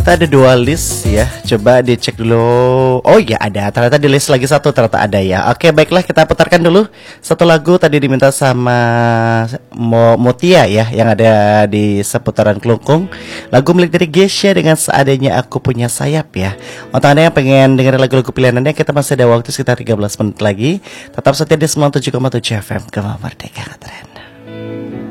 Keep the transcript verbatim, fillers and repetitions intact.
kita ada dua list ya. Coba dicek dulu. Oh ya ada, ternyata di list lagi satu, ternyata ada ya. Oke baiklah, kita putarkan dulu satu lagu tadi diminta sama Mo Motia ya, yang ada di seputaran Kelungkung. Lagu milik dari Gesha dengan Seadanya Aku Punya Sayap ya. Untuk anda yang pengen dengerin lagu-lagu pilihan anda, kita masih ada waktu sekitar tiga belas menit lagi. Tetap setia di sembilan puluh tujuh koma tujuh F M Gema Merdeka Ngetren.